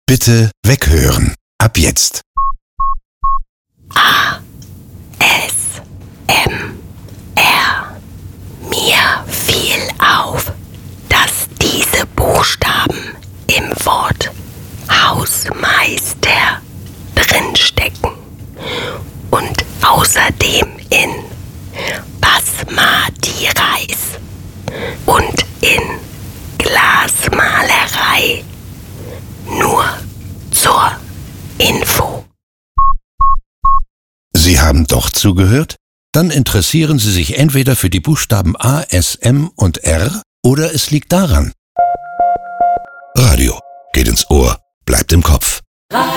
Bitte weghören. Ab jetzt. ASMR. Mir fiel auf, dass diese Buchstaben im Wort Hausmeister drinstecken und außerdem in Basmati-Reis und in Glasmalerei. Nur zur Info. Sie haben doch zugehört? Dann interessieren Sie sich entweder für die Buchstaben A, S, M und R oder es liegt daran. Radio geht ins Ohr, bleibt im Kopf.